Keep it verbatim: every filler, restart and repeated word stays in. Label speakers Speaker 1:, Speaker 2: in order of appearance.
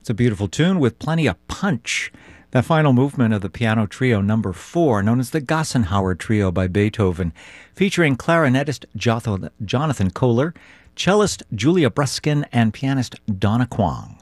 Speaker 1: It's a beautiful tune with plenty of punch. That final movement of the piano trio number four, known as the Gassenhauer Trio by Beethoven, featuring clarinetist Jonathan Kohler, cellist Julia Bruskin, and pianist Donna Kwong.